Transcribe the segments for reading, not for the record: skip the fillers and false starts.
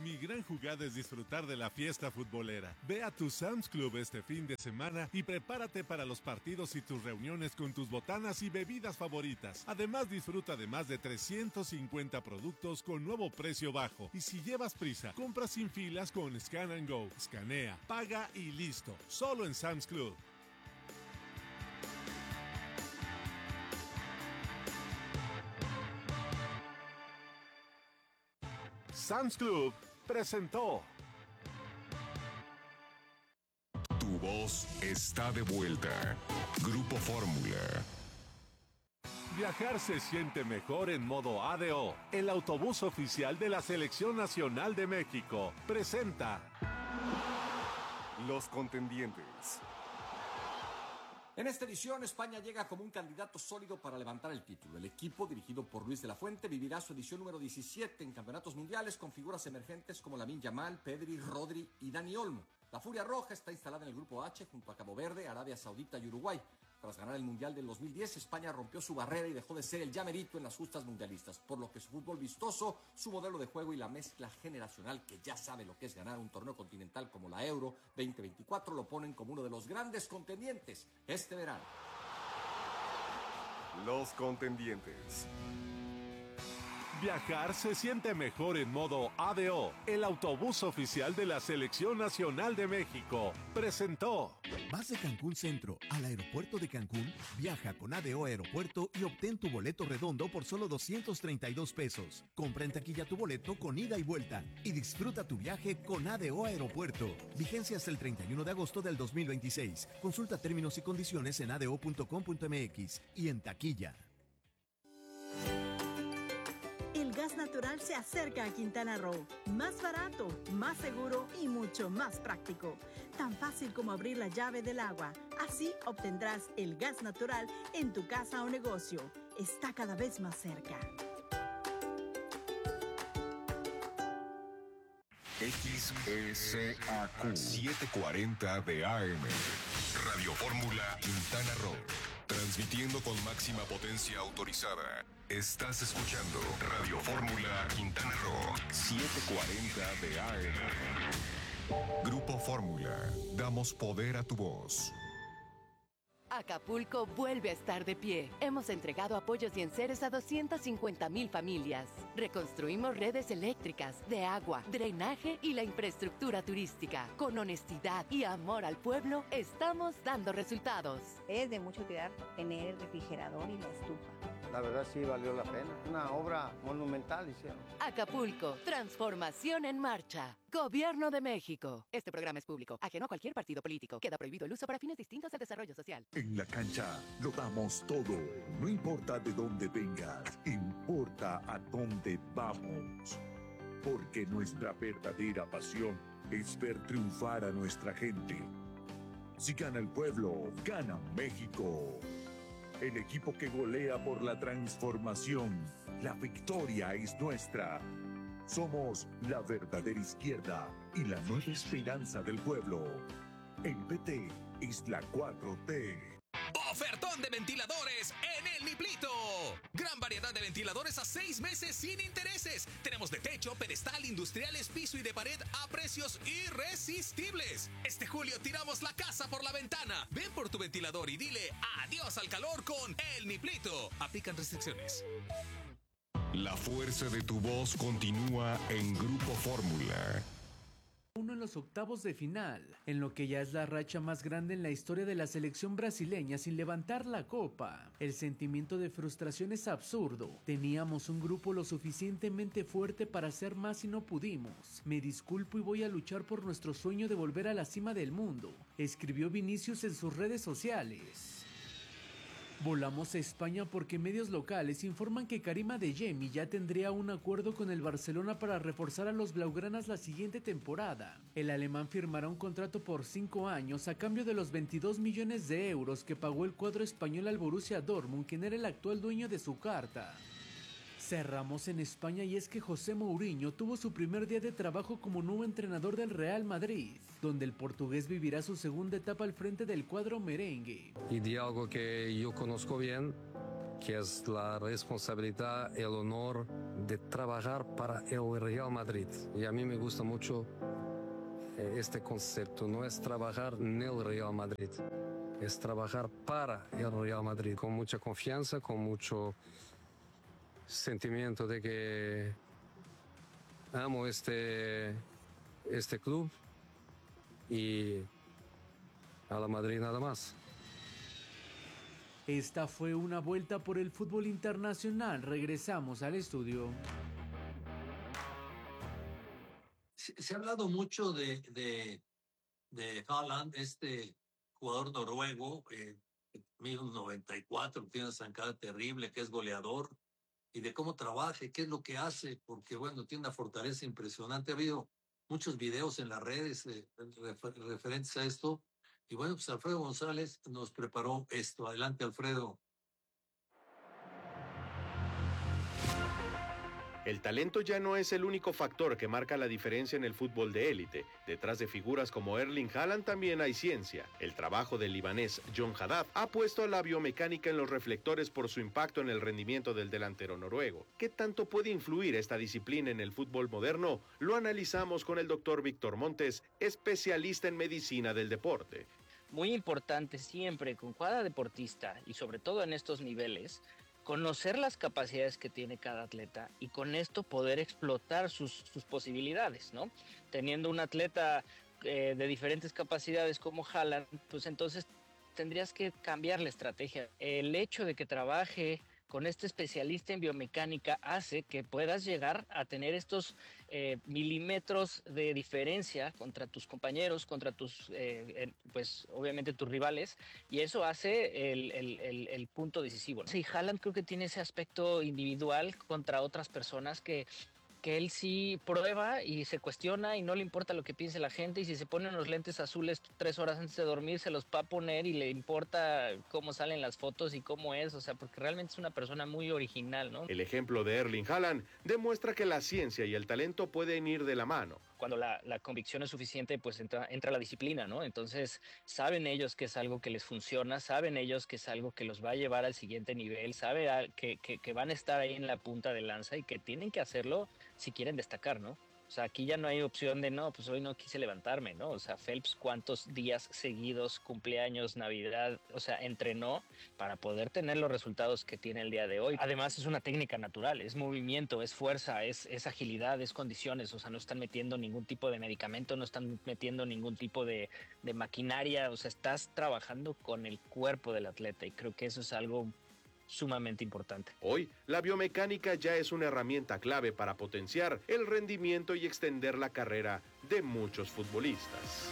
Mi gran jugada es disfrutar de la fiesta futbolera. Ve a tu Sam's Club este fin de semana y prepárate para los partidos y tus reuniones con tus botanas y bebidas favoritas. Además, disfruta de más de 350 productos con nuevo precio bajo. Y si llevas prisa, compra sin filas con Scan and Go. Escanea, paga y listo. Solo en Sam's Club. Sam's Club presentó. Tu voz está de vuelta. Grupo Fórmula. Viajar se siente mejor en modo ADO. El autobús oficial de la Selección Nacional de México presenta Los contendientes. En esta edición, España llega como un candidato sólido para levantar el título. El equipo, dirigido por Luis de la Fuente, vivirá su edición número 17 en campeonatos mundiales con figuras emergentes como Lamine Yamal, Pedri, Rodri y Dani Olmo. La Furia Roja está instalada en el grupo H junto a Cabo Verde, Arabia Saudita y Uruguay. Tras ganar el Mundial del 2010, España rompió su barrera y dejó de ser el llamerito en las justas mundialistas, por lo que su fútbol vistoso, su modelo de juego y la mezcla generacional que ya sabe lo que es ganar un torneo continental como la Euro 2024 lo ponen como uno de los grandes contendientes este verano. Los contendientes. Viajar se siente mejor en modo ADO. El autobús oficial de la Selección Nacional de México presentó. Vas de Cancún Centro al aeropuerto de Cancún, viaja con ADO Aeropuerto y obtén tu boleto redondo por solo 232 pesos. Compra en taquilla tu boleto con ida y vuelta y disfruta tu viaje con ADO Aeropuerto. Vigencia hasta el 31 de agosto del 2026. Consulta términos y condiciones en ado.com.mx y en taquilla. El gas natural se acerca a Quintana Roo. Más barato, más seguro y mucho más práctico. Tan fácil como abrir la llave del agua. Así obtendrás el gas natural en tu casa o negocio. Está cada vez más cerca. XECAQ 740 de AM. Radio Fórmula Quintana Roo. Transmitiendo con máxima potencia autorizada. Estás escuchando Radio Fórmula Quintana Roo 740 de AM. Grupo Fórmula. Damos poder a tu voz. Acapulco vuelve a estar de pie. Hemos entregado apoyos y enseres a 250,000 familias. Reconstruimos redes eléctricas, de agua, drenaje y la infraestructura turística. Con honestidad y amor al pueblo, estamos dando resultados. Es de mucho cuidar tener el refrigerador y la estufa. La verdad sí valió la pena. Una obra monumental hicieron. Acapulco, transformación en marcha. Gobierno de México. Este programa es público, ajeno a cualquier partido político. Queda prohibido el uso para fines distintos al desarrollo social. En la cancha lo damos todo. No importa de dónde vengas, importa a dónde vamos. Porque nuestra verdadera pasión es ver triunfar a nuestra gente. Si gana el pueblo, gana México. El equipo que golea por la transformación. La victoria es nuestra. Somos la verdadera izquierda y la nueva esperanza del pueblo. El PT es la 4T. Ofertón de ventiladores en El Niplito. Gran variedad de ventiladores a 6 meses sin intereses. Tenemos de techo, pedestal, industriales, piso y de pared a precios irresistibles. Este julio tiramos la casa por la ventana. Ven por tu ventilador y dile adiós al calor con El Niplito. Aplican restricciones. La fuerza de tu voz continúa en Grupo Fórmula. Uno en los octavos de final, en lo que ya es la racha más grande en la historia de la selección brasileña sin levantar la copa. El sentimiento de frustración es absurdo. Teníamos un grupo lo suficientemente fuerte para hacer más y no pudimos. Me disculpo y voy a luchar por nuestro sueño de volver a la cima del mundo, escribió Vinicius en sus redes sociales. Volamos a España porque medios locales informan que Karim Adeyemi ya tendría un acuerdo con el Barcelona para reforzar a los blaugranas la siguiente temporada. El alemán firmará un contrato por 5 años a cambio de los 22 millones de euros que pagó el cuadro español al Borussia Dortmund, quien era el actual dueño de su carta. Cerramos en España y es que José Mourinho tuvo su primer día de trabajo como nuevo entrenador del Real Madrid, donde el portugués vivirá su segunda etapa al frente del cuadro merengue. Y de algo que yo conozco bien, que es la responsabilidad, el honor de trabajar para el Real Madrid. Y a mí me gusta mucho este concepto, no es trabajar en el Real Madrid, es trabajar para el Real Madrid, con mucha confianza, con mucho sentimiento de que amo este club y a la Madrid nada más. Esta fue una vuelta por el fútbol internacional. Regresamos al estudio. Se ha hablado mucho de Haaland, este jugador noruego, mide un 94, tiene una zancada terrible, que es goleador, y de cómo trabaja, qué es lo que hace, porque bueno, tiene una fortaleza impresionante. Ha habido muchos videos en las redes referentes a esto, y bueno, pues Alfredo González nos preparó esto. Adelante, Alfredo. El talento ya no es el único factor que marca la diferencia en el fútbol de élite. Detrás de figuras como Erling Haaland también hay ciencia. El trabajo del libanés John Haddad ha puesto a la biomecánica en los reflectores por su impacto en el rendimiento del delantero noruego. ¿Qué tanto puede influir esta disciplina en el fútbol moderno? Lo analizamos con el doctor Víctor Montes, especialista en medicina del deporte. Muy importante siempre con cada deportista y sobre todo en estos niveles, conocer las capacidades que tiene cada atleta y con esto poder explotar sus posibilidades, ¿no? Teniendo un atleta de diferentes capacidades como Haaland, pues entonces tendrías que cambiar la estrategia. El hecho de que trabaje con este especialista en biomecánica hace que puedas llegar a tener estos milímetros de diferencia contra tus compañeros, contra tus, pues obviamente tus rivales, y eso hace el punto decisivo. Sí, Haaland creo que tiene ese aspecto individual contra otras personas que él sí prueba y se cuestiona y no le importa lo que piense la gente, y si se ponen los lentes azules 3 horas antes de dormir se los va a poner y le importa cómo salen las fotos y cómo es, o sea, porque realmente es una persona muy original, ¿no? El ejemplo de Erling Haaland demuestra que la ciencia y el talento pueden ir de la mano. Cuando la convicción es suficiente, pues entra la disciplina, ¿no? Entonces saben ellos que es algo que les funciona, saben ellos que es algo que los va a llevar al siguiente nivel, saben que van a estar ahí en la punta de lanza y que tienen que hacerlo si quieren destacar, ¿no? O sea, aquí ya no hay opción de, no, pues hoy no quise levantarme, ¿no? O sea, Phelps, ¿cuántos días seguidos, cumpleaños, Navidad, o sea, entrenó para poder tener los resultados que tiene el día de hoy? Además, es una técnica natural, es movimiento, es fuerza, es agilidad, es condiciones, o sea, no están metiendo ningún tipo de medicamento, no están metiendo ningún tipo de maquinaria, o sea, estás trabajando con el cuerpo del atleta, y creo que eso es algo sumamente importante. Hoy, la biomecánica ya es una herramienta clave para potenciar el rendimiento y extender la carrera de muchos futbolistas.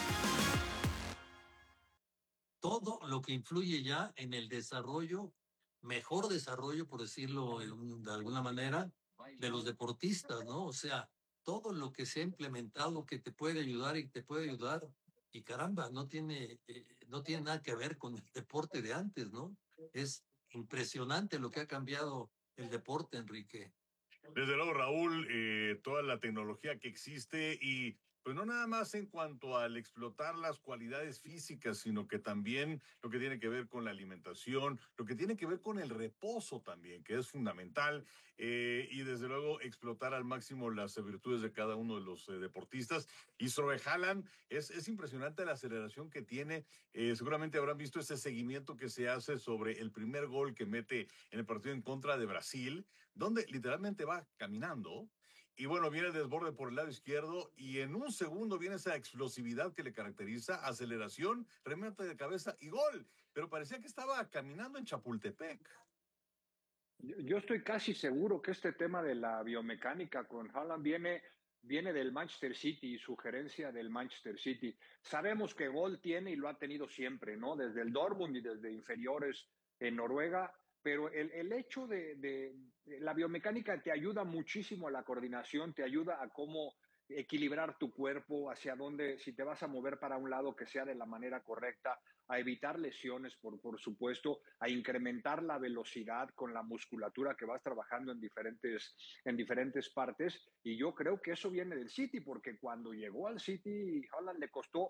Todo lo que influye ya en el desarrollo, mejor desarrollo, por decirlo de alguna manera, de los deportistas, ¿no? O sea, todo lo que se ha implementado que te puede ayudar y te puede ayudar, y caramba, no tiene nada que ver con el deporte de antes, ¿no? Es impresionante lo que ha cambiado el deporte, Enrique. Desde luego, Raúl, toda la tecnología que existe y pues no nada más en cuanto al explotar las cualidades físicas, sino que también lo que tiene que ver con la alimentación, lo que tiene que ver con el reposo también, que es fundamental, y desde luego explotar al máximo las virtudes de cada uno de los deportistas. Y sobre Haaland, es impresionante la aceleración que tiene. Seguramente habrán visto ese seguimiento que se hace sobre el primer gol que mete en el partido en contra de Brasil, donde literalmente va caminando. Y bueno, viene el desborde por el lado izquierdo y en un segundo viene esa explosividad que le caracteriza, aceleración, remate de cabeza y gol. Pero parecía que estaba caminando en Chapultepec. Yo estoy casi seguro que este tema de la biomecánica con Haaland viene del Manchester City y sugerencia del Manchester City. Sabemos que gol tiene y lo ha tenido siempre, ¿no? Desde el Dortmund y desde inferiores en Noruega. Pero el hecho de la biomecánica te ayuda muchísimo a la coordinación, te ayuda a cómo equilibrar tu cuerpo, hacia dónde, si te vas a mover para un lado, que sea de la manera correcta, a evitar lesiones, por supuesto, a incrementar la velocidad con la musculatura que vas trabajando en diferentes partes. Y yo creo que eso viene del City, porque cuando llegó al City, Haaland le costó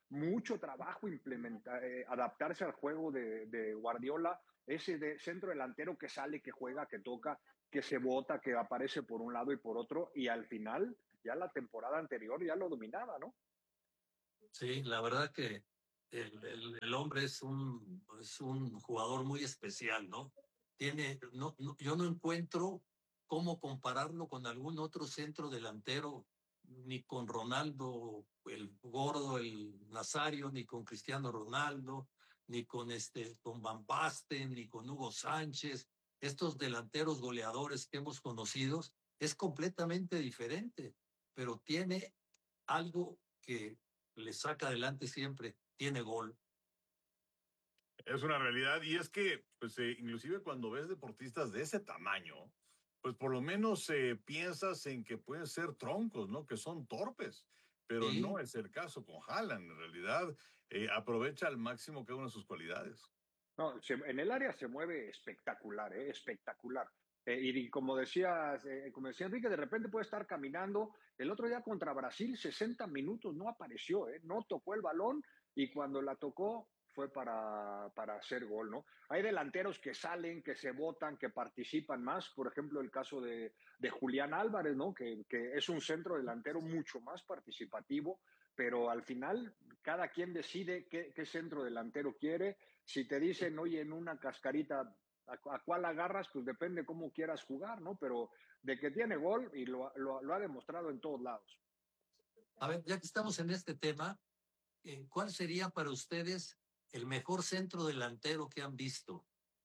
mucho trabajo adaptarse al juego de Guardiola, ese centro delantero que sale, que juega, que toca, que se bota, que aparece por un lado y por otro, y al final, ya la temporada anterior ya lo dominaba, ¿no? Sí, la verdad que el hombre es un jugador muy especial, ¿no? Yo no encuentro cómo compararlo con algún otro centro delantero, ni con Ronaldo, el gordo, el Nazario, ni con Cristiano Ronaldo, ni con Van Basten, ni con Hugo Sánchez. Estos delanteros goleadores que hemos conocido es completamente diferente, pero tiene algo que le saca adelante siempre, tiene gol. Es una realidad, y es que, pues, inclusive cuando ves deportistas de ese tamaño, pues por lo menos piensas en que pueden ser troncos, ¿no? Que son torpes, pero Sí. no es el caso con Haaland. En realidad, aprovecha al máximo cada una de sus cualidades. No, en el área se mueve espectacular, espectacular. Y como decía Enrique, de repente puede estar caminando. El otro día contra Brasil, 60 minutos, no apareció, no tocó el balón, y cuando la tocó fue para hacer gol, ¿no? Hay delanteros que salen, que se botan, que participan más. Por ejemplo, el caso de Julián Álvarez, ¿no? Que es un centro delantero mucho más participativo, pero al final cada quien decide qué centro delantero quiere. Si te dicen, oye, en una cascarita, ¿a cuál agarras? Pues depende cómo quieras jugar, ¿no? Pero de que tiene gol, y lo ha demostrado en todos lados. A ver, ya que estamos en este tema, ¿cuál sería para ustedes el mejor centro delantero que han visto?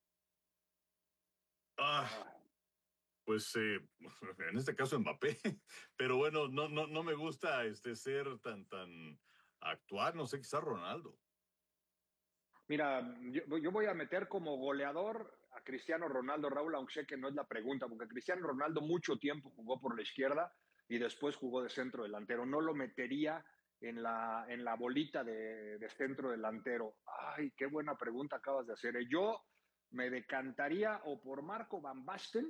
Pues en este caso Mbappé, pero bueno, no me gusta ser tan actual, no sé, quizás Ronaldo. Mira, yo voy a meter como goleador a Cristiano Ronaldo, Raúl, aunque sé que no es la pregunta, porque Cristiano Ronaldo mucho tiempo jugó por la izquierda y después jugó de centro delantero. No lo metería en la bolita de centro delantero. Ay, qué buena pregunta acabas de hacer. Yo me decantaría o por Marco Van Basten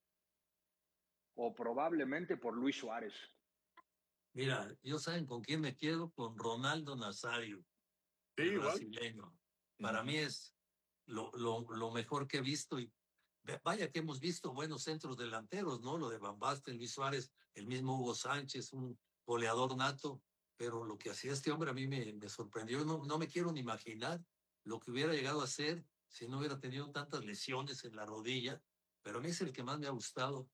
o probablemente por Luis Suárez. Mira, yo saben con quién me quedo, con Ronaldo Nazario, sí, el brasileño. Para mí es lo mejor que he visto, y vaya que hemos visto buenos centros delanteros, ¿no? Lo de Van Basten, Luis Suárez, el mismo Hugo Sánchez, un goleador nato, pero lo que hacía este hombre a mí me sorprendió. No me quiero ni imaginar lo que hubiera llegado a hacer si no hubiera tenido tantas lesiones en la rodilla, pero a mí es el que más me ha gustado.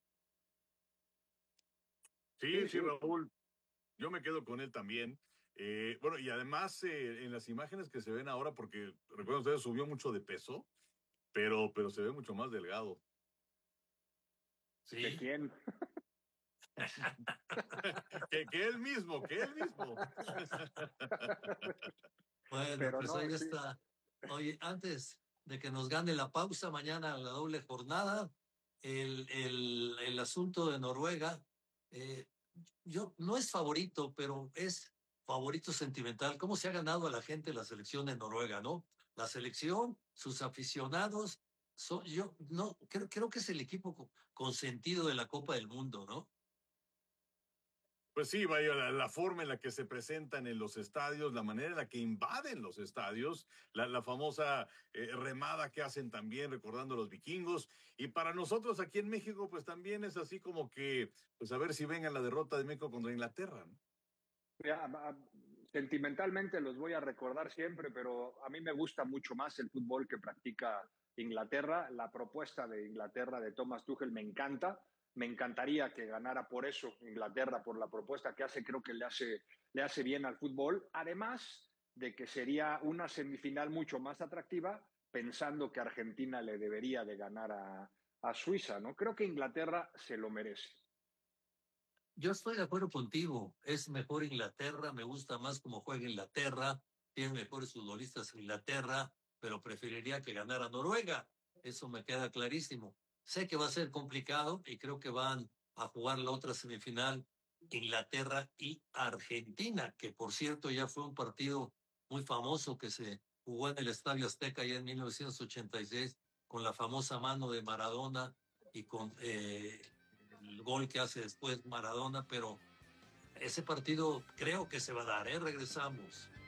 Sí, Raúl, yo me quedo con él también. Bueno, y además en las imágenes que se ven ahora, porque recuerden ustedes, subió mucho de peso, pero se ve mucho más delgado. ¿Sí? ¿De quién? que él mismo. Bueno, pero pues no, ahí está. Oye, antes de que nos gane la pausa, mañana la doble jornada, el asunto de Noruega, yo no es favorito, pero es favorito sentimental. ¿Cómo se ha ganado a la gente la selección de Noruega, no? La selección, sus aficionados, yo no creo que es el equipo consentido de la Copa del Mundo, ¿no? Pues sí, vaya, la forma en la que se presentan en los estadios, la manera en la que invaden los estadios, la famosa remada que hacen también recordando a los vikingos. Y para nosotros aquí en México, pues también es así como que, pues a ver si venga la derrota de México contra Inglaterra, ¿no? Sentimentalmente los voy a recordar siempre, pero a mí me gusta mucho más el fútbol que practica Inglaterra. La propuesta de Inglaterra de Thomas Tuchel me encanta. Me encantaría que ganara por eso Inglaterra, por la propuesta que hace. Creo que le hace bien al fútbol. Además de que sería una semifinal mucho más atractiva, pensando que Argentina le debería de ganar a Suiza, ¿no? Creo que Inglaterra se lo merece. Yo estoy de acuerdo contigo. Es mejor Inglaterra, me gusta más cómo juega Inglaterra, tiene mejores futbolistas Inglaterra, pero preferiría que ganara Noruega. Eso me queda clarísimo. Sé que va a ser complicado y creo que van a jugar la otra semifinal, Inglaterra y Argentina, que por cierto ya fue un partido muy famoso que se jugó en el Estadio Azteca ya en 1986 con la famosa mano de Maradona y con el gol que hace después Maradona, pero ese partido creo que se va a dar, Regresamos.